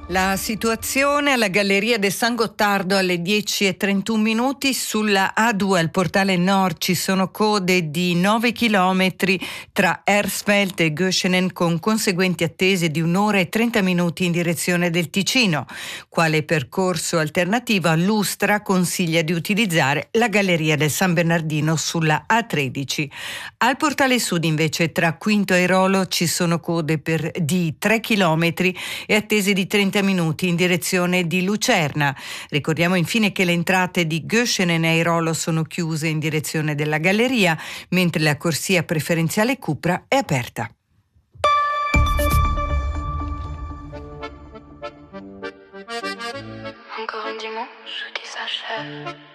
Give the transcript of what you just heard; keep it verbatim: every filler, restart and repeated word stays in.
La situazione alla Galleria del San Gottardo alle dieci e trentuno minuti. Sulla A due al portale Nord ci sono code di nove chilometri tra Hersfeld e Göschenen, con conseguenti attese di un'ora e trenta minuti in direzione del Ticino. Quale percorso alternativo, Lustra consiglia di utilizzare la Galleria del San Bernardino sulla A tredici. Al portale Sud invece tra Quinto e Rolo ci sono code per di tre chilometri e attese di trenta minuti in direzione di Lucerna. Ricordiamo infine che le entrate di Göschenen e Airolo sono chiuse in direzione della Galleria, mentre la corsia preferenziale Cupra è aperta. Encore un dimanche qui s'achève.